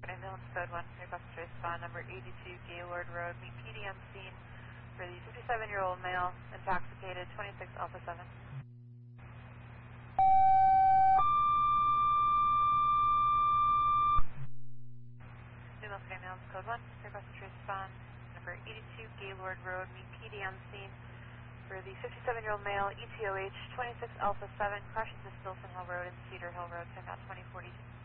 Ambulance code 1, request to respond number 82 Gaylord Road, meet PD on scene for the 57-year-old male, intoxicated, 26 Alpha 7. New Milford Ambulance code 1, request to respond number 82 Gaylord Road, meet PD on scene for the 57-year-old male, ETOH, 26 Alpha 7, crashes to Stilson Hill Road and Cedar Hill Road, 10 out 2042.